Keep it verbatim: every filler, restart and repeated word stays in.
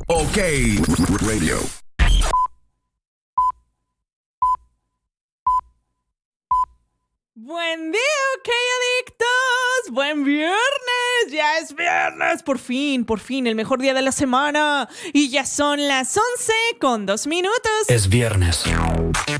OK Radio. Buen día, OK Adictos. Buen viernes. Ya es viernes. Por fin, por fin, el mejor día de la semana. Y ya son las once con dos minutos. Es viernes.